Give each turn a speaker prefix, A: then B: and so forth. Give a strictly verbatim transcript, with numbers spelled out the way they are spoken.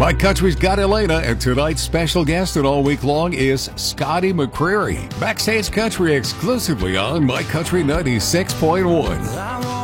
A: My Country's got Elena, and tonight's special guest and all week long is Scotty McCreery. Backstage Country exclusively on My Country ninety-six point one.